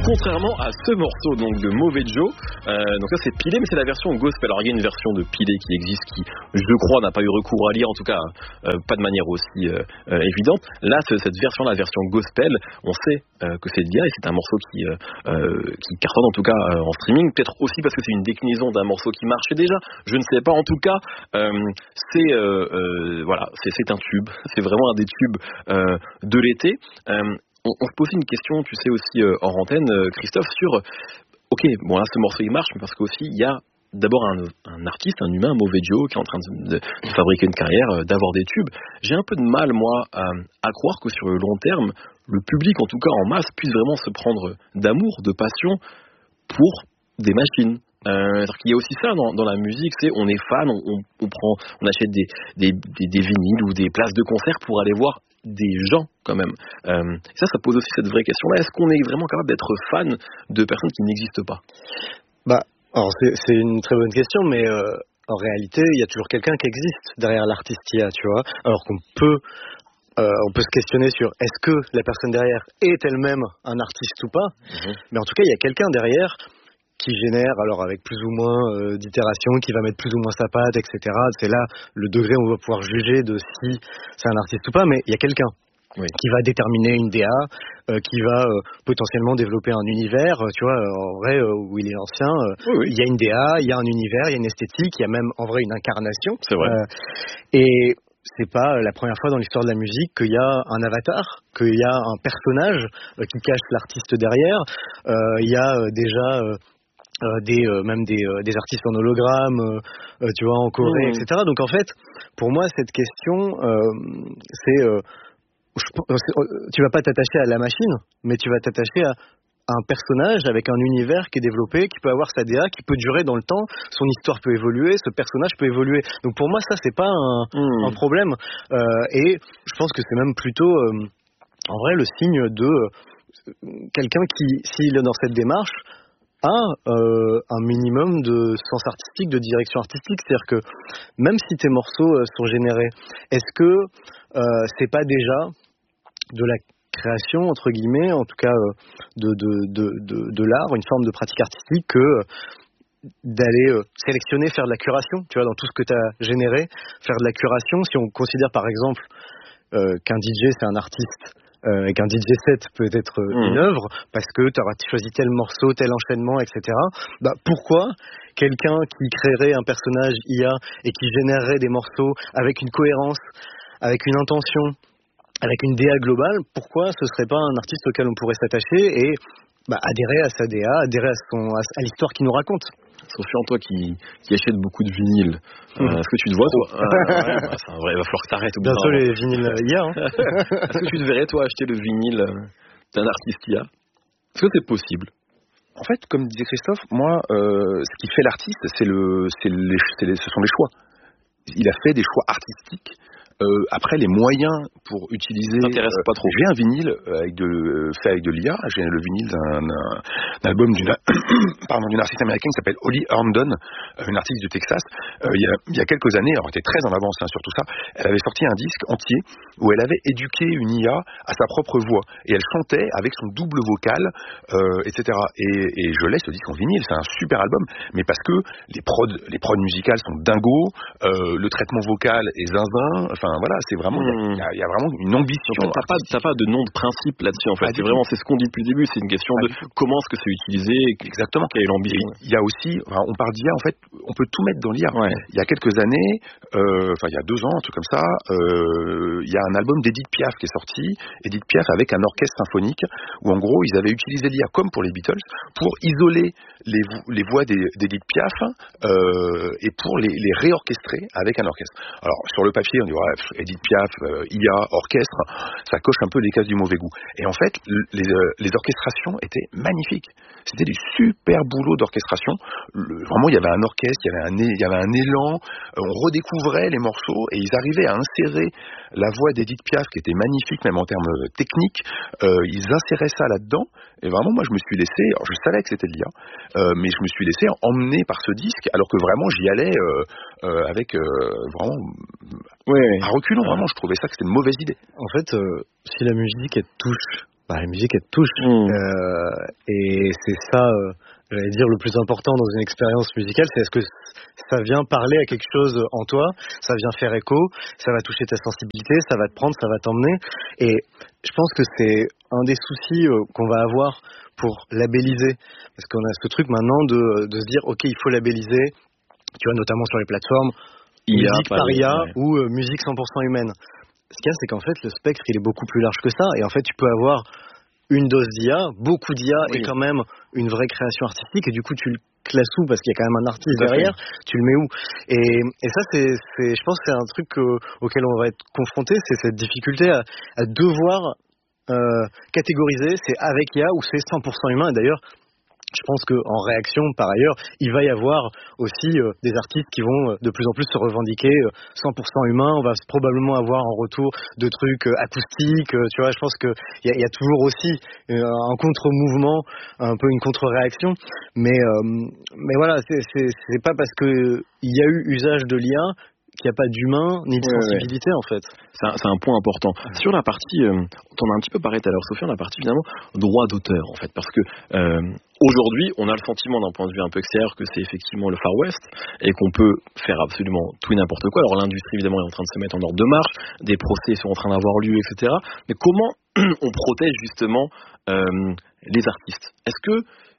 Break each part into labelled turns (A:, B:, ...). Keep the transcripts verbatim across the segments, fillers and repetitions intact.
A: Contrairement à ce morceau donc de Mauvais Joe, euh, donc ça c'est Pilé, mais c'est la version gospel. Alors il y a une version de Pilé qui existe, qui je crois n'a pas eu recours à lire, en tout cas euh, pas de manière aussi euh, euh, évidente. Là ce, cette version, la version gospel, on sait euh, que c'est de l'I A et c'est un morceau qui, euh, euh, qui cartonne en tout cas euh, en streaming. Peut-être aussi parce que c'est une déclinaison d'un morceau qui marchait déjà. Je ne sais pas. En tout cas, euh, c'est euh, euh, voilà, c'est, c'est un tube. C'est vraiment un des tubes euh, de l'été. Euh, On, on se pose une question, tu sais aussi euh, hors antenne, euh, Christophe, sur ok, bon là ce morceau il marche, mais parce qu'aussi il y a d'abord un, un artiste, un humain, un Mauvais Joe, qui est en train de, de, de fabriquer une carrière, euh, d'avoir des tubes. J'ai un peu de mal moi à, à croire que sur le long terme, le public en tout cas en masse puisse vraiment se prendre d'amour, de passion pour des machines. Euh, qu'il y a aussi ça dans, dans la musique, c'est on est fan, on, on, on prend, on achète des, des, des, des vinyles ou des places de concert pour aller voir des gens quand même. Euh, ça, ça pose aussi cette vraie question-là. Est-ce qu'on est vraiment capable d'être fan de personnes qui n'existent pas ?
B: Bah, alors c'est, c'est une très bonne question, mais euh, en réalité, il y a toujours quelqu'un qui existe derrière l'artiste I A, tu vois. Alors qu'on peut, euh, on peut se questionner sur est-ce que la personne derrière est elle-même un artiste ou pas. Mmh. Mais en tout cas, il y a quelqu'un derrière qui génère, alors avec plus ou moins euh, d'itérations, qui va mettre plus ou moins sa patte, et cetera. C'est là le degré où on va pouvoir juger de si c'est un artiste ou pas, mais il y a quelqu'un oui. qui va déterminer une D A, euh, qui va euh, potentiellement développer un univers, euh, tu vois, euh, en vrai, euh, où il est ancien, euh, oui, oui. il y a une D A, il y a un univers, il y a une esthétique, il y a même en vrai une incarnation.
A: C'est vrai.
B: Euh, et c'est pas la première fois dans l'histoire de la musique qu'il y a un avatar, qu'il y a un personnage euh, qui cache l'artiste derrière. Euh, il y a euh, déjà... Euh, Euh, des euh, même des, euh, des artistes en hologramme, euh, euh, tu vois, en Corée, mmh. et cetera. Donc en fait, pour moi, cette question, euh, c'est, euh, je, c'est, tu vas pas t'attacher à la machine, mais tu vas t'attacher à, à un personnage avec un univers qui est développé, qui peut avoir sa D A, qui peut durer dans le temps, son histoire peut évoluer, ce personnage peut évoluer. Donc pour moi, ça c'est pas un, mmh. un problème. Euh, et je pense que c'est même plutôt, euh, en vrai, le signe de euh, quelqu'un qui, s'il est dans cette démarche, a euh, un minimum de sens artistique, de direction artistique. C'est-à-dire que même si tes morceaux euh, sont générés, est-ce que euh, c'est pas déjà de la création, entre guillemets, en tout cas euh, de, de, de, de, de l'art, une forme de pratique artistique que euh, d'aller euh, sélectionner, faire de la curation, tu vois, dans tout ce que tu as généré, faire de la curation. Si on considère par exemple euh, qu'un D J c'est un artiste, Euh, et qu'un D J set peut être euh, mmh. une œuvre, parce que tu auras choisi tel morceau, tel enchaînement, et cetera. Bah, pourquoi quelqu'un qui créerait un personnage I A et qui générerait des morceaux avec une cohérence, avec une intention, avec une D A globale, pourquoi ce serait pas un artiste auquel on pourrait s'attacher et bah, adhérer à sa D A, adhérer à, son, à, à l'histoire qu'il nous raconte?
A: Sofiane, toi qui, qui achète beaucoup de vinyles, mmh. euh, est-ce que tu te vois, toi ah, ouais, bah, c'est un vrai, il va falloir que t'arrêtes.
B: Bientôt les vinyles I A. Hein.
A: Est-ce que tu te verrais, toi, acheter le vinyle d'un artiste I A? Est-ce que c'est possible?
C: En fait, comme disait Christophe, moi, euh, ce qui fait l'artiste, c'est le, c'est les, c'est les, ce sont les choix. Il a fait des choix artistiques. Euh, après, les moyens pour utiliser.
A: T'intéresse euh, pas trop.
C: J'ai un vinyle avec de, euh, fait avec de l'I A. J'ai le vinyle d'un, d'un, d'un album d'une, pardon, d'une artiste américaine qui s'appelle Holly Herndon, euh, une artiste du Texas. Euh, il, y a, il y a quelques années, alors elle était très en avance hein, sur tout ça. Elle avait sorti un disque entier où elle avait éduqué une I A à sa propre voix et elle chantait avec son double vocal, euh, et cetera. Et, et je l'ai ce disque en vinyle. C'est un super album, mais parce que les prods, les prods musicales sont dingos, euh, le traitement vocal est zinzin. Enfin, Enfin voilà, c'est vraiment, il mmh. y, y a vraiment une ambition.
A: En fait, t'as pas, t'as pas de nom de principe là-dessus. En fait, c'est vraiment, c'est ce qu'on dit depuis le début. C'est une question de comment est-ce que c'est utilisé, exactement. Quelle est l'ambition.
C: Il y a aussi, enfin, on parle d'I A. En fait, on peut tout mettre dans l'I A. Ouais. Il y a quelques années, euh, enfin il y a deux ans, un truc comme ça, euh, il y a un album d'Edith Piaf qui est sorti. Edith Piaf avec un orchestre symphonique où en gros ils avaient utilisé l'I A comme pour les Beatles pour isoler les, les voix d'Edith Piaf euh, et pour les, les réorchestrer avec un orchestre. Alors sur le papier, on dit ouais, Edith Piaf, euh, I A, orchestre, ça coche un peu les cases du mauvais goût. Et en fait, les, euh, les orchestrations étaient magnifiques. C'était des super boulots d'orchestration. Le, vraiment, il y avait un orchestre, il y avait un, il y avait un élan. Euh, on redécouvrait les morceaux et ils arrivaient à insérer la voix d'Edith Piaf, qui était magnifique, même en termes techniques. Euh, ils inséraient ça là-dedans. Et vraiment, moi, je me suis laissé. Alors, je savais que c'était de l'I A, euh, mais je me suis laissé emmener par ce disque, alors que vraiment, j'y allais euh, euh, avec euh, vraiment.
B: Ouais,
C: à reculons, vraiment, je trouvais ça que c'était une mauvaise idée.
B: En fait, euh, si la musique elle touche bah, la musique, elle te touche. Mmh. Euh, et c'est ça, euh, j'allais dire, le plus important dans une expérience musicale, c'est est-ce que ça vient parler à quelque chose en toi, ça vient faire écho, ça va toucher ta sensibilité, ça va te prendre, ça va t'emmener. Et je pense que c'est un des soucis euh, qu'on va avoir pour labelliser. Parce qu'on a ce truc maintenant de, de se dire, ok, il faut labelliser, tu vois, notamment sur les plateformes, I A, musique par I A ouais. ou euh, musique cent pour cent humaine. Ce qu'il y a, c'est qu'en fait, le spectre, il est beaucoup plus large que ça. Et en fait, tu peux avoir une dose d'I A, beaucoup d'I A oui. et quand même une vraie création artistique. Et du coup, tu le classes où ? Parce qu'il y a quand même un artiste derrière. Tu le mets où ? et, et ça, c'est, c'est, je pense que c'est un truc euh, auquel on va être confronté. C'est cette difficulté à, à devoir euh, catégoriser. C'est avec I A ou c'est cent pour cent humain. Et d'ailleurs, je pense qu'en réaction, par ailleurs, il va y avoir aussi euh, des artistes qui vont euh, de plus en plus se revendiquer euh, cent pour cent humains. On va probablement avoir en retour de trucs euh, acoustiques. Euh, tu vois, je pense qu'il y, y a toujours aussi euh, un contre-mouvement, un peu une contre-réaction. Mais, euh, mais voilà, c'est, c'est, c'est pas parce qu'il y a eu usage de l'I A qu'il n'y a pas d'humain ni de ouais, sensibilité ouais. en fait.
A: C'est un, c'est un point important. Sur la partie, euh, on a un petit peu parlé tout à l'heure, Sophie, on a partie finalement droit d'auteur en fait, parce que euh, aujourd'hui, on a le sentiment d'un point de vue un peu extérieur que c'est effectivement le Far West et qu'on peut faire absolument tout et n'importe quoi. Alors l'industrie évidemment est en train de se mettre en ordre de marche, des procès sont en train d'avoir lieu, et cetera. Mais comment on protège justement euh, les artistes ? Est-ce que,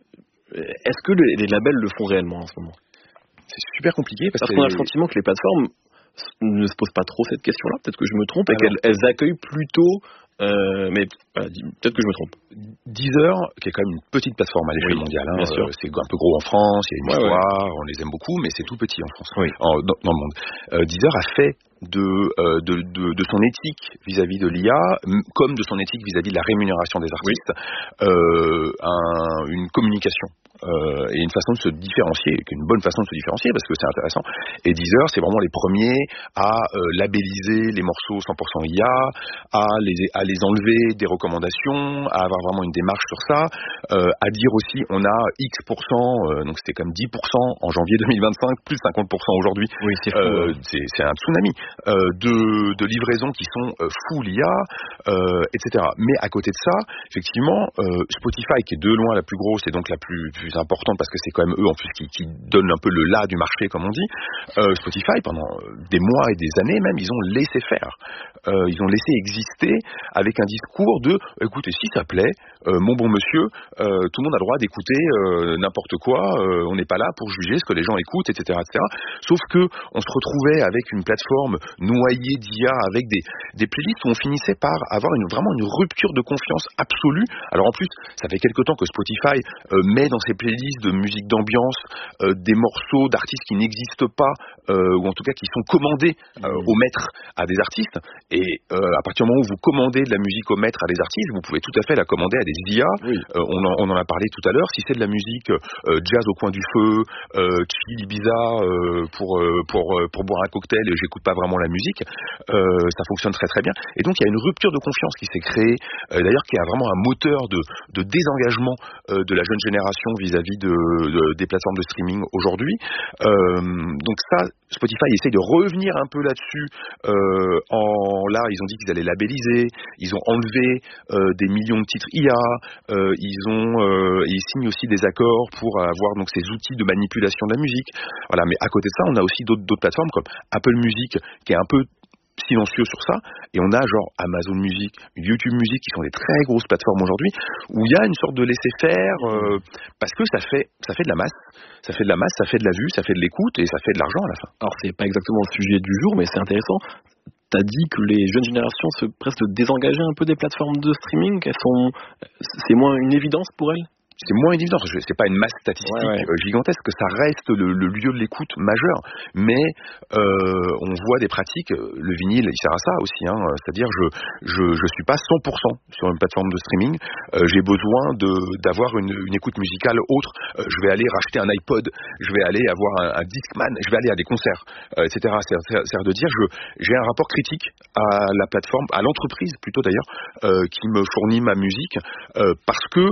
A: est-ce que les, les labels le font réellement en ce moment ?
C: C'est super compliqué parce,
A: parce qu'on a le sentiment que les plateformes ne se posent pas trop cette question-là. Peut-être que je me trompe et Alors, qu'elles elles accueillent plutôt. Euh, mais voilà, peut-être que je me trompe.
C: Deezer, qui est quand même une petite plateforme à l'échelle oui, mondiale. Hein, euh, c'est un peu gros en France, il y a une ouais, histoire, ouais. on les aime beaucoup, mais c'est tout petit en France, oui. en, dans, dans le monde. Euh, Deezer a fait de, euh, de, de, de son éthique vis-à-vis de l'I A, comme de son éthique vis-à-vis de la rémunération des artistes, oui. euh, un, une communication. Euh, et une façon de se différencier, une bonne façon de se différencier parce que c'est intéressant. Et Deezer, c'est vraiment les premiers à euh, labelliser les morceaux cent pour cent I A, à les, à les enlever des recommandations, à avoir vraiment une démarche sur ça, euh, à dire aussi on a X pour cent, euh, donc c'était comme dix pour cent en janvier deux mille vingt-cinq, plus cinquante pour cent aujourd'hui.
A: Oui, c'est fou.
C: Euh, hein. c'est, c'est un tsunami euh, de, de livraisons qui sont euh, full I A, euh, et cetera. Mais à côté de ça, effectivement, euh, Spotify qui est de loin la plus grosse et donc la plus, plus importante parce que c'est quand même eux en plus qui, qui donnent un peu le là du marché comme on dit. Euh, Spotify pendant des mois et des années même ils ont laissé faire, euh, ils ont laissé exister avec un discours de écoutez si ça plaît, euh, mon bon monsieur, euh, tout le monde a le droit d'écouter euh, n'importe quoi, euh, on n'est pas là pour juger ce que les gens écoutent, et cetera, et cetera. Sauf que on se retrouvait avec une plateforme noyée d'I A avec des des playlists où on finissait par avoir une, vraiment une rupture de confiance absolue. Alors en plus ça fait quelque temps que Spotify euh, met dans ses playlists de musique d'ambiance, euh, des morceaux d'artistes qui n'existent pas, euh, ou en tout cas qui sont commandés euh, mmh. au maître à des artistes. Et euh, à partir du moment où vous commandez de la musique au maître à des artistes, vous pouvez tout à fait la commander à des I A. Oui. Euh, on, en, on en a parlé tout à l'heure. Si c'est de la musique euh, jazz au coin du feu, euh, chill Ibiza euh, pour, euh, pour, euh, pour boire un cocktail et j'écoute pas vraiment la musique, euh, ça fonctionne très très bien. Et donc il y a une rupture de confiance qui s'est créée, euh, d'ailleurs qui est vraiment un moteur de, de désengagement euh, de la jeune génération vis-à-vis de, de, des plateformes de streaming aujourd'hui. Euh, donc ça, Spotify essaye de revenir un peu là-dessus. Euh, en là, ils ont dit qu'ils allaient labelliser, ils ont enlevé euh, des millions de titres I A, euh, ils ont, euh, ils signent aussi des accords pour avoir donc ces outils de manipulation de la musique. Voilà, mais à côté de ça, on a aussi d'autres, d'autres plateformes comme Apple Music qui est un peu silencieux sur ça, et on a genre Amazon Music, YouTube Music qui sont des très grosses plateformes aujourd'hui où il y a une sorte de laisser-faire euh, parce que ça fait ça fait de la masse, ça fait de la masse, ça fait de la vue, ça fait de l'écoute et ça fait de l'argent à la fin.
A: Alors c'est pas exactement le sujet du jour, mais c'est intéressant. T'as dit que les jeunes générations se presque désengageaient un peu des plateformes de streaming. Elles sont, c'est moins une évidence pour elles.
C: C'est moins évident, c'est pas une masse statistique ouais, ouais. gigantesque, ça reste le, le lieu de l'écoute majeur, mais euh, on voit des pratiques, le vinyle il sert à ça aussi, hein, c'est-à-dire je, je je suis pas cent pour cent sur une plateforme de streaming, euh, j'ai besoin de d'avoir une, une écoute musicale autre, euh, je vais aller racheter un iPod, je vais aller avoir un, un Discman, je vais aller à des concerts, euh, et cetera. C'est, c'est, c'est de dire je j'ai un rapport critique à la plateforme, à l'entreprise plutôt d'ailleurs, euh, qui me fournit ma musique, euh, parce que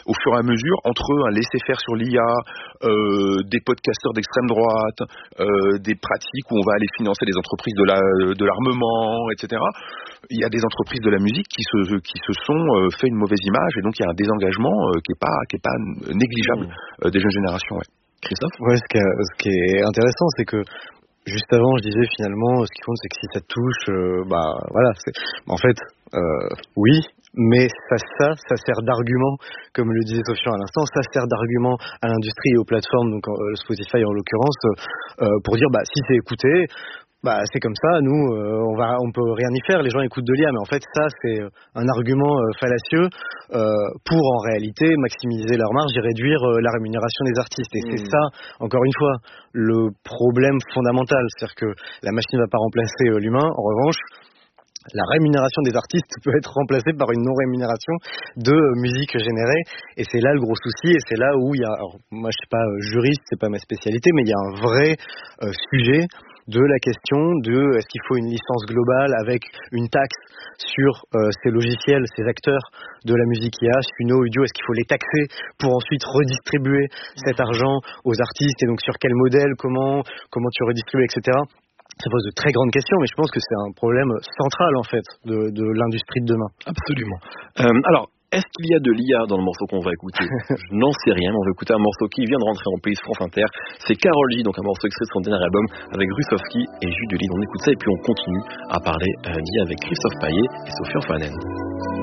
C: au fur et à mesure, entre un laisser-faire sur l'I A, euh, des podcasteurs d'extrême droite, euh, des pratiques où on va aller financer les entreprises de, la, de l'armement, et cetera. Il y a des entreprises de la musique qui se, qui se sont euh, fait une mauvaise image, et donc il y a un désengagement euh, qui est pas, qui est pas négligeable mmh. euh, des jeunes générations. Ouais.
B: Christophe ? Ouais, ce qui, est, ce qui est intéressant, c'est que juste avant, je disais finalement, ce qui compte, c'est que si ça te touche, euh, bah voilà. C'est... En fait, euh, oui, mais ça, ça, ça sert d'argument, comme le disait Sofian à l'instant, ça sert d'argument à l'industrie et aux plateformes, donc euh, Spotify en l'occurrence, euh, pour dire, bah si c'est écouté, bah c'est comme ça, nous euh, on va on peut rien y faire, les gens écoutent de l'I A, mais en fait ça c'est un argument euh, fallacieux euh, pour en réalité maximiser leur marge et réduire euh, la rémunération des artistes. Et mmh. c'est ça, encore une fois, le problème fondamental, c'est-à-dire que la machine ne va pas remplacer euh, l'humain. En revanche, la rémunération des artistes peut être remplacée par une non-rémunération de euh, musique générée, et c'est là le gros souci, et c'est là où il y a, alors, moi je suis pas euh, juriste, c'est pas ma spécialité, mais il y a un vrai euh, sujet de la question de est-ce qu'il faut une licence globale avec une taxe sur euh, ces logiciels, ces acteurs de la musique I A, Suno, Udio, est-ce qu'il faut les taxer pour ensuite redistribuer cet argent aux artistes, et donc sur quel modèle, comment, comment tu redistribues, et cetera. Ça pose de très grandes questions, mais je pense que c'est un problème central en fait de, de l'industrie de demain.
A: Absolument. Euh, alors, est-ce qu'il y a de l'I A dans le morceau qu'on va écouter ? Je n'en sais rien, mais on va écouter un morceau qui vient de rentrer en playlist France Inter. C'est Karol J, donc un morceau extrait de son dernier album avec Russovski et Jules Delisle. On écoute ça et puis on continue à parler euh, d'I A avec Christophe Paillet et Sofian Fanen.